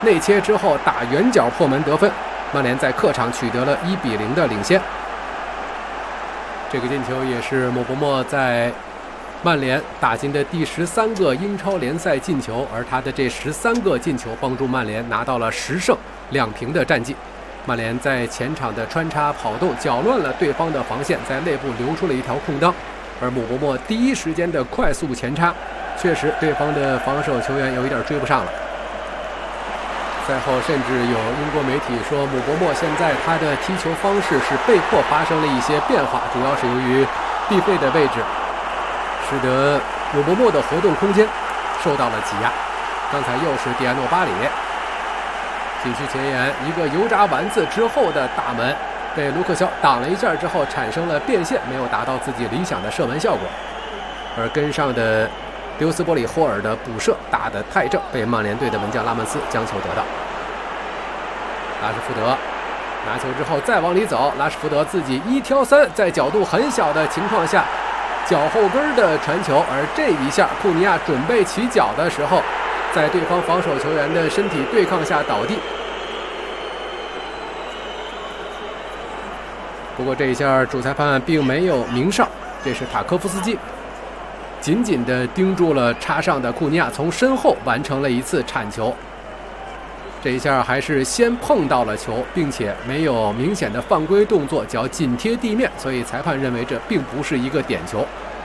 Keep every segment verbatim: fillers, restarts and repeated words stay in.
内切之后打远角破门得分，曼联在客场取得了一比零的领先。这个进球也是姆伯默在曼联打进的第十三个英超联赛进球，而他的这十三个进球帮助曼联拿到了十胜两平的战绩。曼联在前场的穿插跑动搅乱了对方的防线，在内部留出了一条空当，而姆伯默第一时间的快速前插，确实对方的防守球员有一点追不上了。赛后甚至有英国媒体说，姆伯默现在他的踢球方式是被迫发生了一些变化，主要是由于毕费的位置使得姆伯默的活动空间受到了挤压。刚才又是蒂安诺巴里禁区前沿一个油炸丸子之后的大门，被卢克肖挡了一下之后产生了变线，没有达到自己理想的射门效果。而跟上的丢斯波里霍尔的补射打得太正，被曼联队的门将拉莫斯将球得到。拉什福德拿球之后再往里走，拉什福德自己一挑三，在角度很小的情况下脚后跟的传球，而这一下库尼亚准备起脚的时候，在对方防守球员的身体对抗下倒地。不过这一下主裁判并没有鸣哨，这是塔科夫斯基紧紧地盯住了插上的库尼亚，从身后完成了一次铲球。这一下还是先碰到了球，并且没有明显的犯规动作，脚紧贴地面，所以裁判认为这并不是一个点球。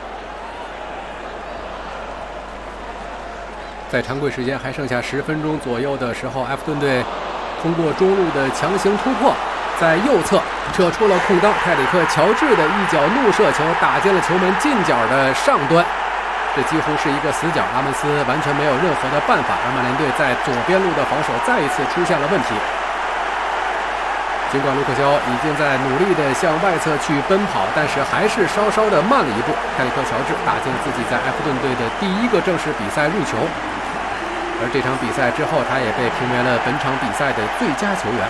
在常规时间还剩下十分钟左右的时候，埃弗顿队通过中路的强行突破，在右侧扯出了空当，泰里克乔治的一脚怒射球打进了球门近角的上端，这几乎是一个死角，拉莫斯完全没有任何的办法，而曼联队在左边路的防守再一次出现了问题。尽管卢克肖已经在努力地向外侧去奔跑，但是还是稍稍的慢了一步。泰里克乔治打进自己在埃弗顿队的第一个正式比赛入球，而这场比赛之后，他也被评为了本场比赛的最佳球员。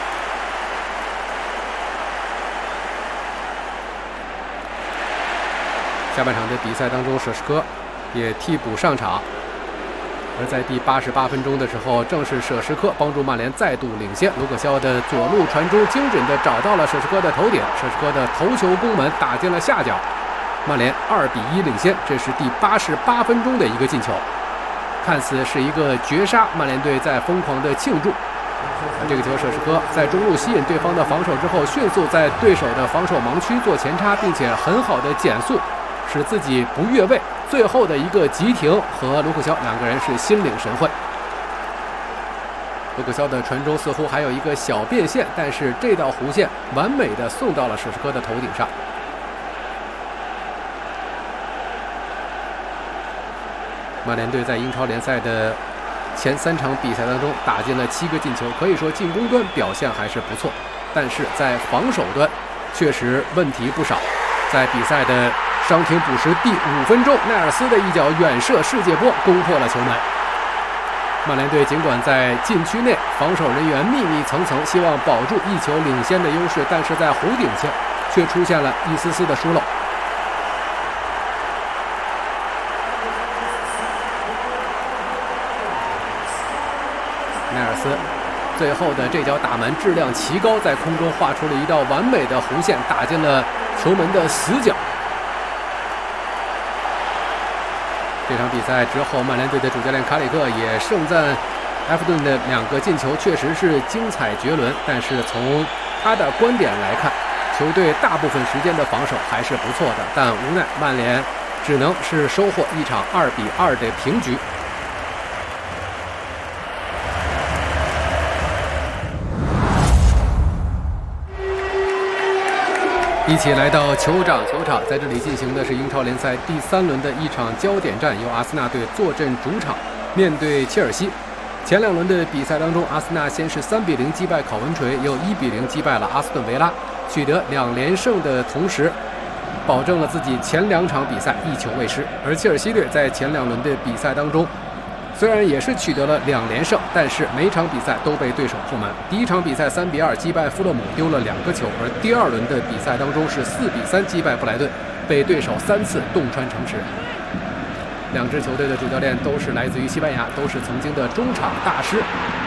下半场的比赛当中，舍什科也替补上场，而在第八十八分钟的时候，正是舍什科帮助曼联再度领先。卢克肖的左路传中精准地找到了舍什科的头顶，舍什科的头球攻门打进了下角，曼联二比一领先。这是第八十八分钟的一个进球，看似是一个绝杀，曼联队在疯狂的庆祝。这个球舍什科在中路吸引对方的防守之后，迅速在对手的防守盲区做前插，并且很好的减速，使自己不越位，最后的一个急停和卢克肖两个人是心领神会。卢克肖的传中似乎还有一个小变线，但是这道弧线完美的送到了舍什科的头顶上。曼联队在英超联赛的前三场比赛当中打进了七个进球，可以说进攻端表现还是不错，但是在防守端确实问题不少。在比赛的伤停补时第五分钟，奈尔斯的一脚远射世界波攻破了球门。曼联队尽管在禁区内防守人员密密层层，希望保住一球领先的优势，但是在弧顶下却出现了一丝丝的疏漏。奈尔斯最后的这脚打门质量奇高，在空中画出了一道完美的弧线，打进了球门的死角。这场比赛之后，曼联队的主教练卡里克也盛赞埃弗顿的两个进球确实是精彩绝伦，但是从他的观点来看，球队大部分时间的防守还是不错的，但无奈曼联只能是收获一场二比二的平局。一起来到酋长球场，在这里进行的是英超联赛第三轮的一场焦点战，由阿森纳队坐镇主场面对切尔西。前两轮的比赛当中，阿森纳先是三比零击败考文垂，又一比零击败了阿斯顿维拉，取得两连胜的同时，保证了自己前两场比赛一球未失。而切尔西队在前两轮的比赛当中，虽然也是取得了两连胜，但是每场比赛都被对手破门。第一场比赛三比二击败富勒姆，丢了两个球；而第二轮的比赛当中是四比三击败布莱顿，被对手三次洞穿城池。两支球队的主教练都是来自于西班牙，都是曾经的中场大师。